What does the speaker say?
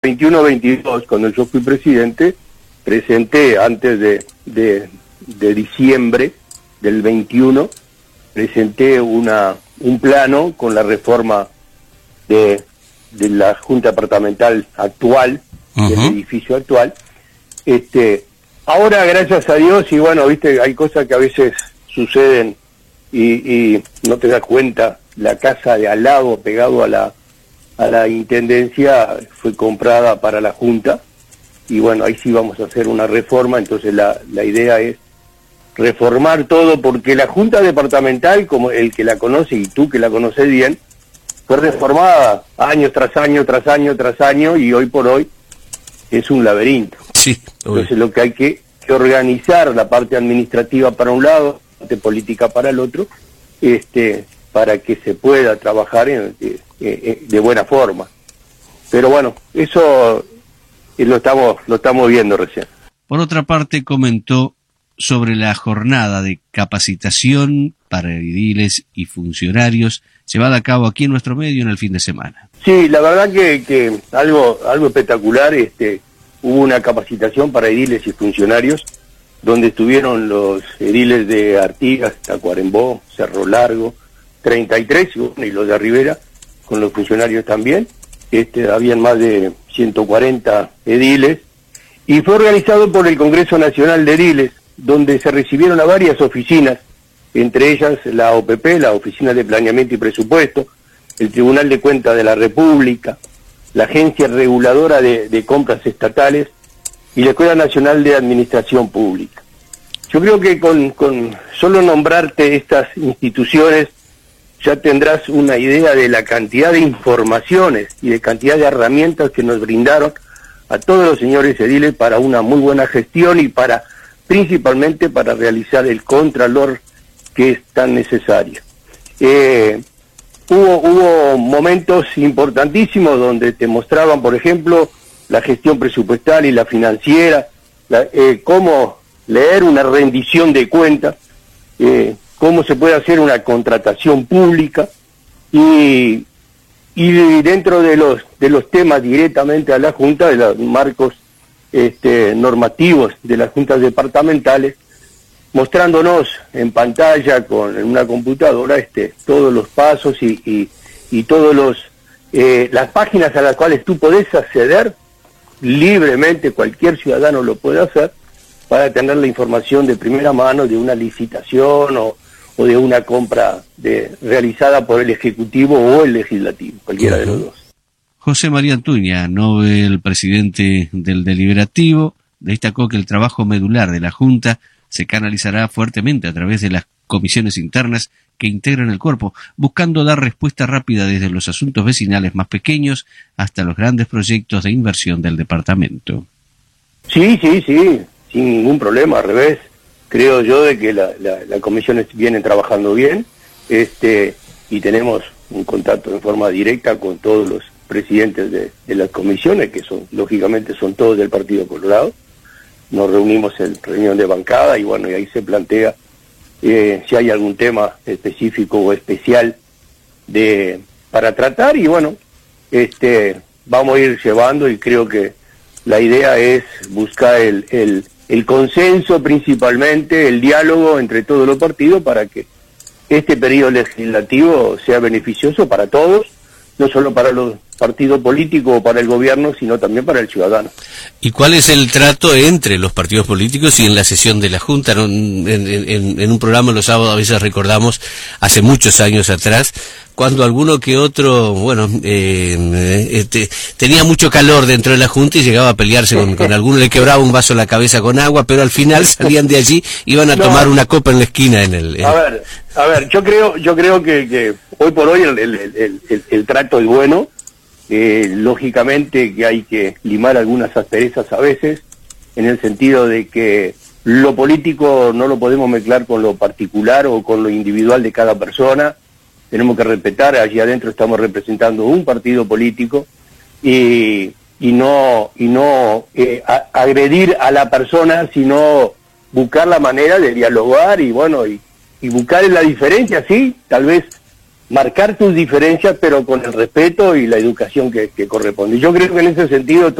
21-22, cuando yo fui presidente, presenté antes de diciembre del 21, presenté un plano con la reforma de la Junta Departamental actual, del edificio actual. Ahora, gracias a Dios, y bueno, viste, hay cosas que a veces suceden y no te das cuenta. La casa de al lado, pegado a la Intendencia, fue comprada para la Junta, y bueno, ahí sí vamos a hacer una reforma. Entonces la idea es reformar todo, porque la Junta Departamental, como el que la conoce y tú que la conoces bien, fue reformada año tras año, tras año, tras año, y hoy por hoy es un laberinto. Sí. Entonces lo que hay que organizar la parte administrativa para un lado, la parte política para el otro, para que se pueda trabajar de buena forma. Pero bueno, eso lo estamos viendo recién. Por otra parte, comentó sobre la jornada de capacitación para ediles y funcionarios llevada a cabo aquí en nuestro medio en el fin de semana. Sí, la verdad que algo espectacular. Hubo una capacitación para ediles y funcionarios, donde estuvieron los ediles de Artigas, Tacuarembó, Cerro Largo, 33, y los de Rivera, con los funcionarios también. Habían más de 140 ediles, y fue organizado por el Congreso Nacional de Ediles, donde se recibieron a varias oficinas, entre ellas la OPP, la Oficina de Planeamiento y Presupuesto, el Tribunal de Cuentas de la República, la Agencia Reguladora de Compras Estatales y la Escuela Nacional de Administración Pública. Yo creo que con solo nombrarte estas instituciones ya tendrás una idea de la cantidad de informaciones y de cantidad de herramientas que nos brindaron a todos los señores ediles para una muy buena gestión y principalmente para realizar el contralor que es tan necesario. Hubo momentos importantísimos donde te mostraban, por ejemplo, la gestión presupuestal y la financiera, cómo leer una rendición de cuentas, cómo se puede hacer una contratación pública, y dentro de los temas directamente a la Junta, de los marcos normativos de las juntas departamentales, mostrándonos en pantalla en una computadora todos los pasos y todos las páginas a las cuales tú podés acceder libremente. Cualquier ciudadano lo puede hacer para tener la información de primera mano de una licitación o de una compra realizada por el Ejecutivo o el Legislativo, cualquiera de los dos. José María Antuña, Nobel, presidente del Deliberativo, destacó que el trabajo medular de la Junta se canalizará fuertemente a través de las comisiones internas que integran el cuerpo, buscando dar respuesta rápida desde los asuntos vecinales más pequeños hasta los grandes proyectos de inversión del departamento. Sí, sin ningún problema, al revés. Creo yo de que las comisiones vienen trabajando bien, y tenemos un contacto en forma directa con todos los presidentes de las comisiones, que lógicamente son todos del Partido Colorado. Nos reunimos en reunión de bancada y bueno, y ahí se plantea si hay algún tema específico o especial para tratar, y bueno, vamos a ir llevando, y creo que la idea es buscar el consenso, principalmente el diálogo entre todos los partidos, para que este periodo legislativo sea beneficioso para todos, no solo para los partidos políticos o para el gobierno, sino también para el ciudadano. ¿Y cuál es el trato entre los partidos políticos y en la sesión de la Junta? En un programa los sábados a veces recordamos, hace muchos años atrás, cuando alguno que otro, tenía mucho calor dentro de la Junta y llegaba a pelearse con alguno, le quebraba un vaso en la cabeza con agua, pero al final salían de allí, iban a tomar una copa en la esquina. A ver, yo creo que hoy por hoy el trato es bueno. Lógicamente que hay que limar algunas asperezas a veces, en el sentido de que lo político no lo podemos mezclar con lo particular o con lo individual de cada persona. Tenemos que respetar, allí adentro estamos representando un partido político, y no agredir a la persona, sino buscar la manera de dialogar y buscar la diferencia, sí, tal vez marcar tus diferencias, pero con el respeto y la educación que corresponde. Yo creo que en ese sentido